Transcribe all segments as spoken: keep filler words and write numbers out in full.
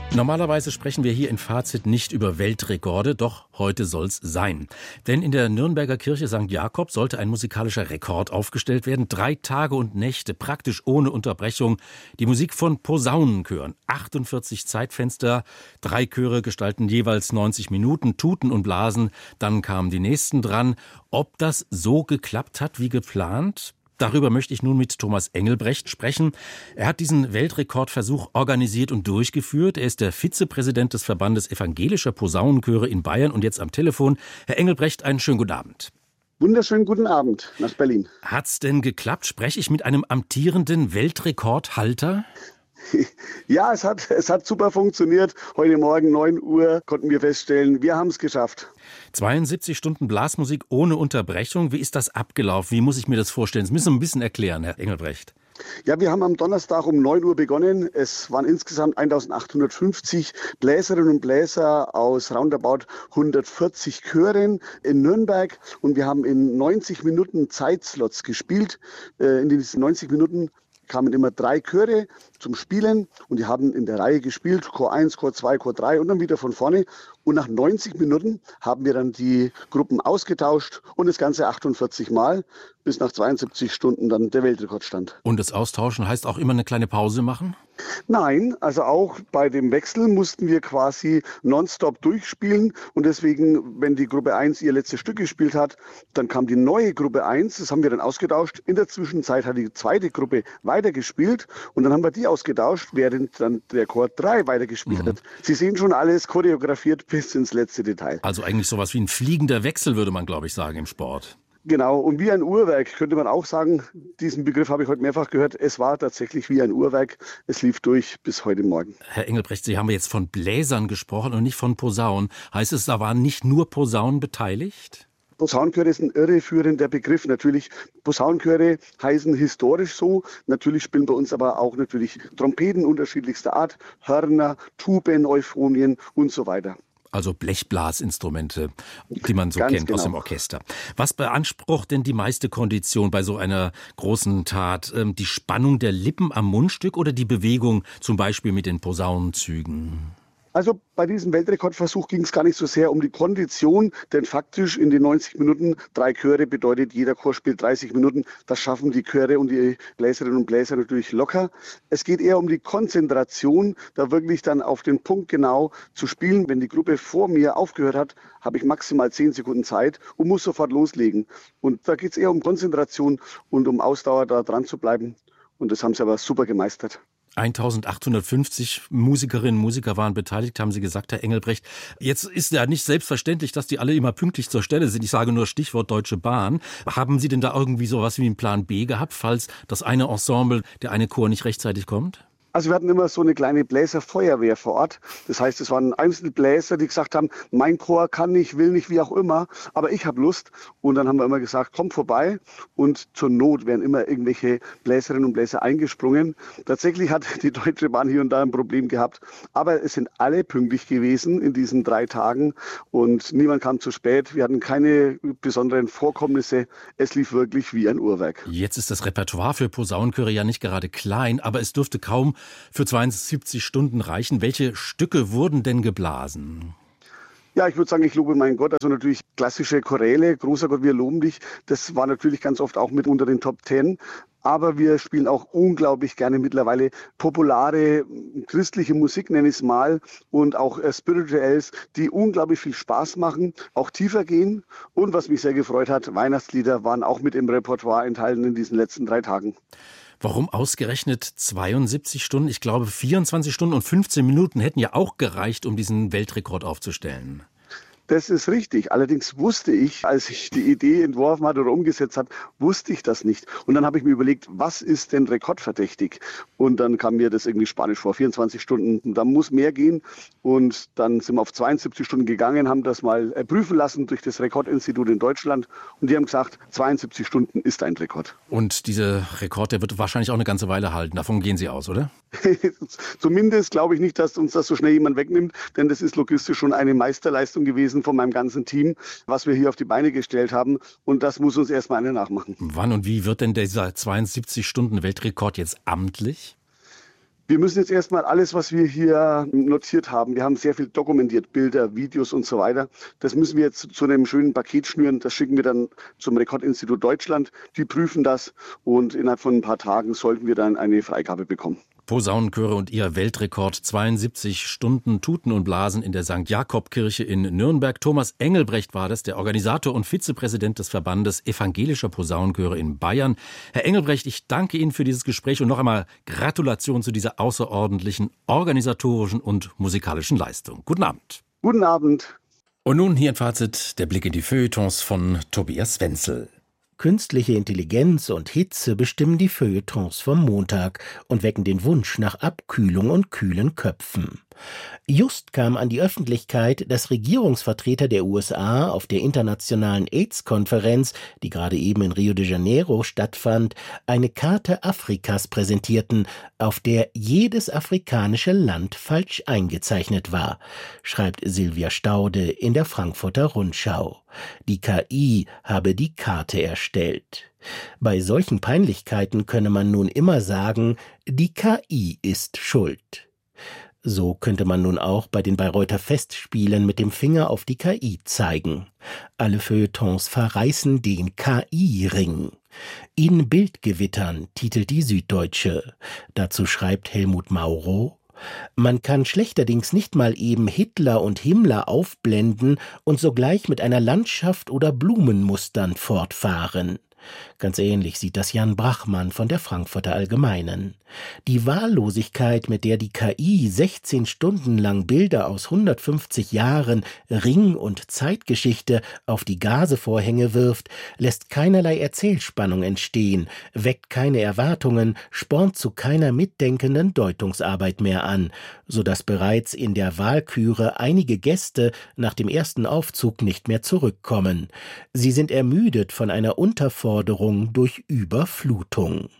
Normalerweise sprechen wir hier in Fazit nicht über Weltrekorde, doch heute soll's sein. Denn in der Nürnberger Kirche Sankt Jakob sollte ein musikalischer Rekord aufgestellt werden. Drei Tage und Nächte, praktisch ohne Unterbrechung. Die Musik von Posaunenchören. achtundvierzig Zeitfenster, drei Chöre gestalten jeweils neunzig Minuten, Tuten und Blasen. Dann kamen die nächsten dran. Ob das so geklappt hat wie geplant? Darüber möchte ich nun mit Thomas Engelbrecht sprechen. Er hat diesen Weltrekordversuch organisiert und durchgeführt. Er ist der Vizepräsident des Verbandes evangelischer Posaunenchöre in Bayern und jetzt am Telefon. Herr Engelbrecht, einen schönen guten Abend. Wunderschönen guten Abend nach Berlin. Hat's denn geklappt? Spreche ich mit einem amtierenden Weltrekordhalter? Ja, es hat, es hat super funktioniert. Heute Morgen neun Uhr konnten wir feststellen, wir haben es geschafft. zweiundsiebzig Stunden Blasmusik ohne Unterbrechung. Wie ist das abgelaufen? Wie muss ich mir das vorstellen? Das müssen Sie ein bisschen erklären, Herr Engelbrecht. Ja, wir haben am Donnerstag um neun Uhr begonnen. Es waren insgesamt eintausendachthundertfünfzig Bläserinnen und Bläser aus roundabout hundertvierzig Chören in Nürnberg. Und wir haben in neunzig Minuten Zeitslots gespielt. In diesen neunzig Minuten kamen immer drei Chöre zum Spielen und die haben in der Reihe gespielt, Chor eins, Chor zwei, Chor drei und dann wieder von vorne. Und nach neunzig Minuten haben wir dann die Gruppen ausgetauscht und das Ganze achtundvierzig Mal, bis nach zweiundsiebzig Stunden dann der Weltrekord stand. Und das Austauschen heißt auch immer eine kleine Pause machen? Nein, also auch bei dem Wechsel mussten wir quasi nonstop durchspielen und deswegen, wenn die Gruppe eins ihr letztes Stück gespielt hat, dann kam die neue Gruppe eins, das haben wir dann ausgetauscht. In der Zwischenzeit hat die zweite Gruppe weitergespielt und dann haben wir die ausgetauscht, während dann der Chor drei weitergespielt mhm. hat. Sie sehen schon alles choreografiert bis ins letzte Detail. Also eigentlich sowas wie ein fliegender Wechsel, würde man, glaube ich, sagen im Sport. Genau, und wie ein Uhrwerk könnte man auch sagen, diesen Begriff habe ich heute mehrfach gehört, es war tatsächlich wie ein Uhrwerk, es lief durch bis heute Morgen. Herr Engelbrecht, Sie haben jetzt von Bläsern gesprochen und nicht von Posaunen. Heißt es, da waren nicht nur Posaunen beteiligt? Posaunenchöre ist ein irreführender Begriff. Natürlich, Posaunenchöre heißen historisch so. Natürlich spielen bei uns aber auch natürlich Trompeten unterschiedlichster Art, Hörner, Tuben, Euphonien und so weiter. Also Blechblasinstrumente, die man so Ganz kennt genau. aus dem Orchester. Was beansprucht denn die meiste Kondition bei so einer großen Tat? Die Spannung der Lippen am Mundstück oder die Bewegung zum Beispiel mit den Posaunenzügen? Also bei diesem Weltrekordversuch ging es gar nicht so sehr um die Kondition, denn faktisch in den neunzig Minuten drei Chöre bedeutet, jeder Chor spielt dreißig Minuten. Das schaffen die Chöre und die Bläserinnen und Bläser natürlich locker. Es geht eher um die Konzentration, da wirklich dann auf den Punkt genau zu spielen. Wenn die Gruppe vor mir aufgehört hat, habe ich maximal zehn Sekunden Zeit und muss sofort loslegen. Und da geht es eher um Konzentration und um Ausdauer, da dran zu bleiben. Und das haben sie aber super gemeistert. eintausendachthundertfünfzig Musikerinnen und Musiker waren beteiligt, haben Sie gesagt, Herr Engelbrecht. Jetzt ist ja nicht selbstverständlich, dass die alle immer pünktlich zur Stelle sind. Ich sage nur Stichwort Deutsche Bahn. Haben Sie denn da irgendwie sowas wie einen Plan B gehabt, falls das eine Ensemble, der eine Chor nicht rechtzeitig kommt? Also wir hatten immer so eine kleine Bläserfeuerwehr vor Ort. Das heißt, es waren einzelne Bläser, die gesagt haben, mein Chor kann nicht, will nicht, wie auch immer, aber ich habe Lust. Und dann haben wir immer gesagt, komm vorbei. Und zur Not werden immer irgendwelche Bläserinnen und Bläser eingesprungen. Tatsächlich hat die Deutsche Bahn hier und da ein Problem gehabt. Aber es sind alle pünktlich gewesen in diesen drei Tagen. Und niemand kam zu spät. Wir hatten keine besonderen Vorkommnisse. Es lief wirklich wie ein Uhrwerk. Jetzt ist das Repertoire für Posaunenchöre ja nicht gerade klein, aber es dürfte kaum für zweiundsiebzig Stunden reichen. Welche Stücke wurden denn geblasen? Ja, ich würde sagen, ich lobe meinen Gott. Also natürlich klassische Choräle, großer Gott, wir loben dich. Das war natürlich ganz oft auch mit unter den Top Ten. Aber wir spielen auch unglaublich gerne mittlerweile populare christliche Musik, nenne ich es mal, und auch äh, Spirituals, die unglaublich viel Spaß machen, auch tiefer gehen. Und was mich sehr gefreut hat, Weihnachtslieder waren auch mit im Repertoire enthalten in diesen letzten drei Tagen. Warum ausgerechnet zweiundsiebzig Stunden? Ich glaube, vierundzwanzig Stunden und fünfzehn Minuten hätten ja auch gereicht, um diesen Weltrekord aufzustellen. Das ist richtig. Allerdings wusste ich, als ich die Idee entworfen hatte oder umgesetzt hat, wusste ich das nicht. Und dann habe ich mir überlegt, was ist denn rekordverdächtig? Und dann kam mir das irgendwie spanisch vor, vierundzwanzig Stunden. Da muss mehr gehen. Und dann sind wir auf zweiundsiebzig Stunden gegangen, haben das mal prüfen lassen durch das Rekordinstitut in Deutschland. Und die haben gesagt, zweiundsiebzig Stunden ist ein Rekord. Und dieser Rekord, der wird wahrscheinlich auch eine ganze Weile halten. Davon gehen Sie aus, oder? Zumindest glaube ich nicht, dass uns das so schnell jemand wegnimmt. Denn das ist logistisch schon eine Meisterleistung gewesen von meinem ganzen Team, was wir hier auf die Beine gestellt haben. Und das muss uns erstmal einer nachmachen. Wann und wie wird denn dieser zweiundsiebzig Stunden Weltrekord jetzt amtlich? Wir müssen jetzt erstmal alles, was wir hier notiert haben, wir haben sehr viel dokumentiert, Bilder, Videos und so weiter. Das müssen wir jetzt zu einem schönen Paket schnüren. Das schicken wir dann zum Rekordinstitut Deutschland. Die prüfen das und innerhalb von ein paar Tagen sollten wir dann eine Freigabe bekommen. Posaunenchöre und ihr Weltrekord, zweiundsiebzig Stunden Tuten und Blasen in der Sankt Jakob-Kirche in Nürnberg. Thomas Engelbrecht war das, der Organisator und Vizepräsident des Verbandes Evangelischer Posaunenchöre in Bayern. Herr Engelbrecht, ich danke Ihnen für dieses Gespräch und noch einmal Gratulation zu dieser außerordentlichen organisatorischen und musikalischen Leistung. Guten Abend. Guten Abend. Und nun hier ein Fazit, der Blick in die Feuilletons von Tobias Wenzel. Künstliche Intelligenz und Hitze bestimmen die Feuilletons vom Montag und wecken den Wunsch nach Abkühlung und kühlen Köpfen. Just kam an die Öffentlichkeit, dass Regierungsvertreter der U S A auf der internationalen AIDS-Konferenz, die gerade eben in Rio de Janeiro stattfand, eine Karte Afrikas präsentierten, auf der jedes afrikanische Land falsch eingezeichnet war, schreibt Silvia Staude in der Frankfurter Rundschau. Die K I habe die Karte erstellt. Bei solchen Peinlichkeiten könne man nun immer sagen, die K I ist schuld. So könnte man nun auch bei den Bayreuther Festspielen mit dem Finger auf die K I zeigen. Alle Feuilletons verreißen den K I-Ring. In Bildgewittern titelt die Süddeutsche. Dazu schreibt Helmut Mauro: Man kann schlechterdings nicht mal eben Hitler und Himmler aufblenden und sogleich mit einer Landschaft oder Blumenmustern fortfahren. Ganz ähnlich sieht das Jan Brachmann von der Frankfurter Allgemeinen. Die Wahllosigkeit, mit der die K I sechzehn Stunden lang Bilder aus hundertfünfzig Jahren Ring- und Zeitgeschichte auf die Gasevorhänge wirft, lässt keinerlei Erzählspannung entstehen, weckt keine Erwartungen, spornt zu keiner mitdenkenden Deutungsarbeit mehr an, so dass bereits in der Walküre einige Gäste nach dem ersten Aufzug nicht mehr zurückkommen. Sie sind ermüdet von einer Unterforderung durch Überflutung.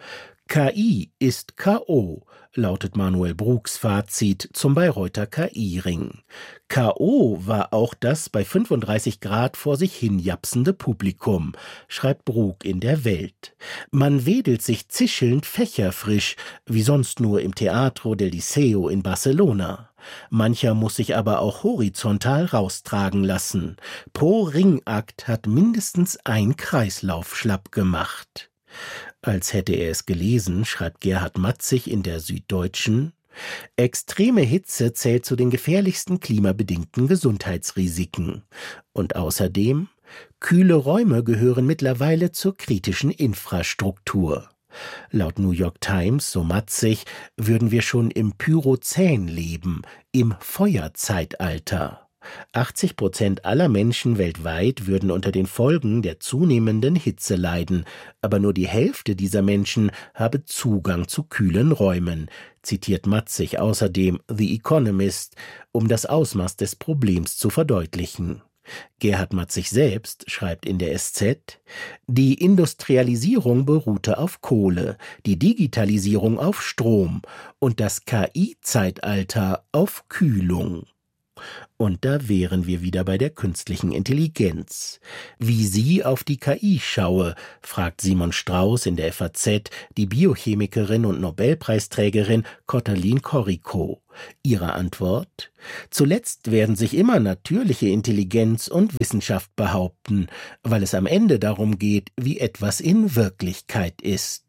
K I ist K O, lautet Manuel Brugs Fazit zum Bayreuther K I-Ring. K O war auch das bei fünfunddreißig Grad vor sich hinjapsende Publikum, schreibt Brug in der Welt. Man wedelt sich zischelnd fächerfrisch, wie sonst nur im Teatro del Liceo in Barcelona. Mancher muss sich aber auch horizontal raustragen lassen. Pro Ringakt hat mindestens ein Kreislauf schlapp gemacht. Als hätte er es gelesen, schreibt Gerhard Matzig in der Süddeutschen: Extreme Hitze zählt zu den gefährlichsten klimabedingten Gesundheitsrisiken. Und außerdem, kühle Räume gehören mittlerweile zur kritischen Infrastruktur. Laut New York Times, so Matzig, würden wir schon im Pyrozän leben, im Feuerzeitalter. achtzig Prozent aller Menschen weltweit würden unter den Folgen der zunehmenden Hitze leiden, aber nur die Hälfte dieser Menschen habe Zugang zu kühlen Räumen, zitiert Matzig außerdem The Economist, um das Ausmaß des Problems zu verdeutlichen. Gerhard Matzig selbst schreibt in der S Z: Die Industrialisierung beruhte auf Kohle, die Digitalisierung auf Strom und das K I-Zeitalter auf Kühlung. Und da wären wir wieder bei der künstlichen Intelligenz. Wie sie auf die K I schaue, fragt Simon Strauß in der F A Z die Biochemikerin und Nobelpreisträgerin Kotalin Koriko. Ihre Antwort: Zuletzt werden sich immer natürliche Intelligenz und Wissenschaft behaupten, weil es am Ende darum geht, wie etwas in Wirklichkeit ist.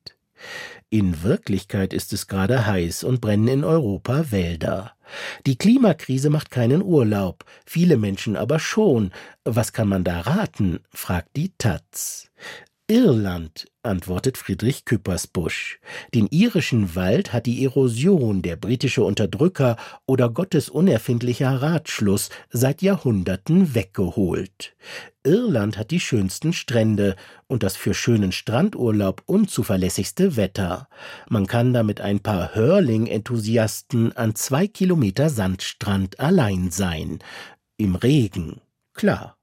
In Wirklichkeit ist es gerade heiß und brennen in Europa Wälder. Die Klimakrise macht keinen Urlaub, viele Menschen aber schon. Was kann man da raten, fragt die Taz. Irland, antwortet Friedrich Küppersbusch. Den irischen Wald hat die Erosion, der britische Unterdrücker oder Gottes unerfindlicher Ratschluss seit Jahrhunderten weggeholt. Irland hat die schönsten Strände und das für schönen Strandurlaub unzuverlässigste Wetter. Man kann da mit ein paar Hurling-Enthusiasten an zwei Kilometer Sandstrand allein sein. Im Regen, klar.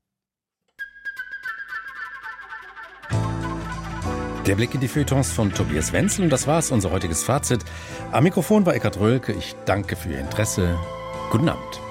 Der Blick in die Feuilletons von Tobias Wenzel. Und das war's, unser heutiges Fazit. Am Mikrofon war Eckhard Rölke. Ich danke für Ihr Interesse. Guten Abend.